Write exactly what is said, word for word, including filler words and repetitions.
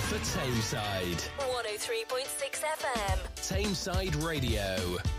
for Tameside. one oh three point six F M. Tameside Radio.